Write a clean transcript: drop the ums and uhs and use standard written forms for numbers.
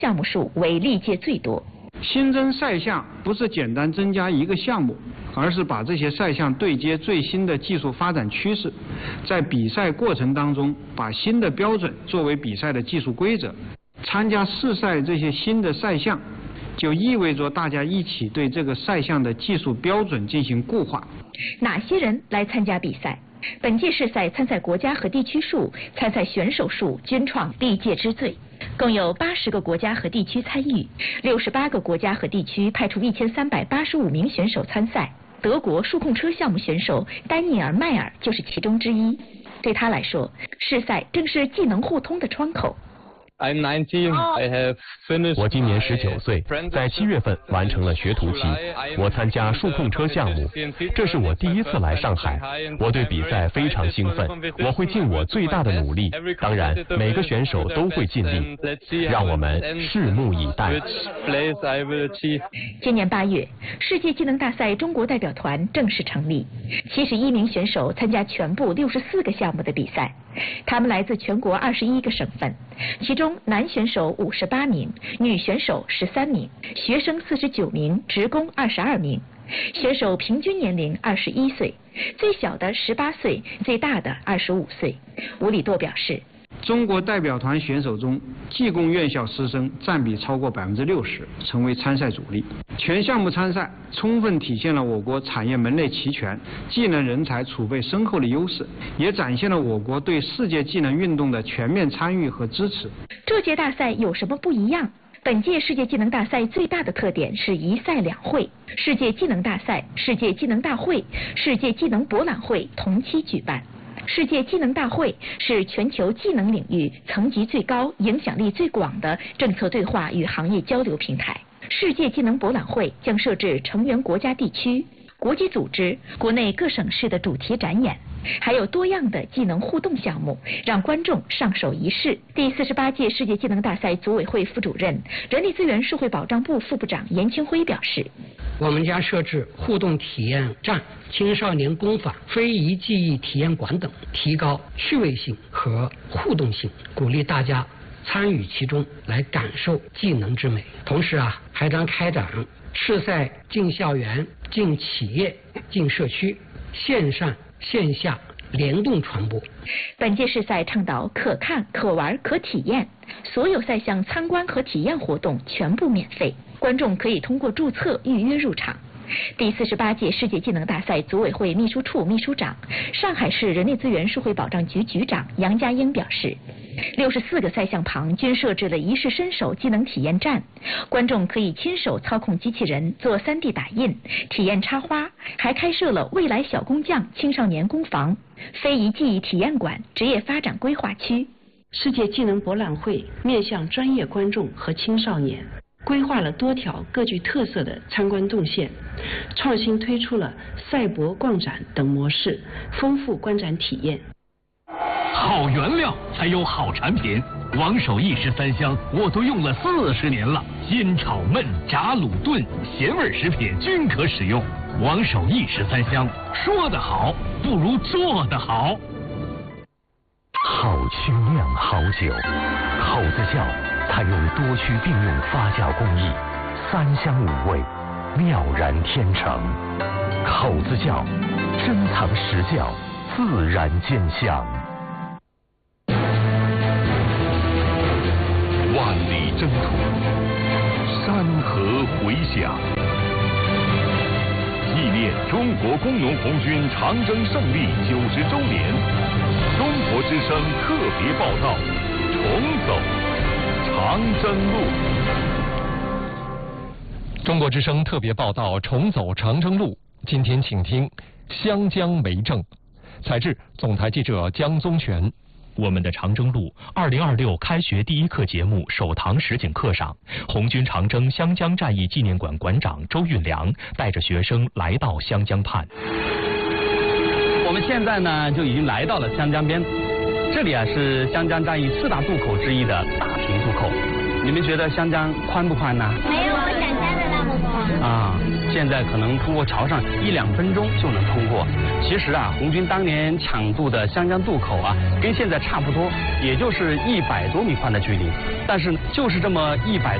项目数为历届最多。 新增赛项不是简单增加一个项目，而是把这些赛项对接最新的技术发展趋势，在比赛过程当中把新的标准作为比赛的技术规则。参加试赛这些新的赛项，就意味着大家一起对这个赛项的技术标准进行固化。 哪些人来参加比赛？本届试赛参赛国家和地区数、参赛选手数均创历届之最。共有80个国家和地区参与，68个国家和地区派出1385名选手参赛。德国数控车项目选手丹尼尔·迈尔就是其中之一。对他来说，试赛正是技能互通的窗口。 我今年19岁，在7月份完成了学徒期。我参加数控车项目，这是我第1次来上海。我对比赛非常兴奋，我会尽我最大的努力。当然，每个选手都会尽力。让我们拭目以待。 今年8月，世界技能大赛中国代表团正式成立，71名选手参加全部64个项目的比赛。他们来自全国21个省份，其中男选手58名，女选手13名，学生49名，职工22名。选手平均年龄21岁，最小的18岁，最大的25岁。吴礼舵表示， 中国代表团选手中，技工院校师生占比超过60%，成为参赛主力。全项目参赛，充分体现了我国产业门类齐全、技能人才储备深厚的优势，也展现了我国对世界技能运动的全面参与和支持。 这届大赛有什么不一样？本届世界技能大赛最大的特点是一赛两会，世界技能大赛、世界技能大会、世界技能博览会同期举办。世界技能大会是全球技能领域层级最高、影响力最广的政策对话与行业交流平台。世界技能博览会将设置成员国家地区、国际组织、国内各省市的主题展演，还有多样的技能互动项目，让观众上手一试。第48届世界技能大赛组委会副主任、人力资源社会保障部副部长严清辉表示， 我们将设置互动体验站、青少年工坊、非遗技艺体验馆等，提高趣味性和互动性，鼓励大家参与其中，来感受技能之美。同时还将开展试赛进校园、进企业、进社区，线上线下联动传播。 本届试赛倡导可看、可玩、可体验，所有赛项参观和体验活动全部免费，观众可以通过注册预约入场。第48届世界技能大赛组委会秘书处秘书长、上海市人力资源社会保障局局长杨家英表示，64个赛项旁均设置了一试身手技能体验站，观众可以亲手操控机器人做3D 打印，体验插花，还开设了未来小工匠青少年工坊、非遗技艺体验馆、职业发展规划区。 世界技能博览会面向专业观众和青少年，规划了多条各具特色的参观动线，创新推出了赛博逛展等模式，丰富观展体验。 好原料才有好产品，王守义13香我都用了40年了，煎炒焖炸卤炖咸味食品均可使用。王守义13香，说得好不如做得好。 好清酿好酒，口子窖采用多区并用发酵工艺，3香5味，妙然天成。口子窖珍藏实窖，自然兼香。 万里征途，山河回响，纪念中国工农红军长征胜利90周年，中国之声特别报道：重走长征路。 中国之声特别报道：重走长征路。今天请听湘江为证，采制总台记者江宗全。 我们的长征路2026开学第1课节目首堂实景课上，红军长征湘江战役纪念馆馆长周运良带着学生来到湘江畔。 我们现在呢就已经来到了湘江边，这里是湘江战役4大渡口之一的大坪渡口。你们觉得湘江宽不宽呢？ 没有我想象的那么宽。 啊，现在可能通过桥上1-2分钟就能通过。其实啊，红军当年抢渡的湘江渡口啊，跟现在差不多，也就是100多米宽的距离。但是就是这么100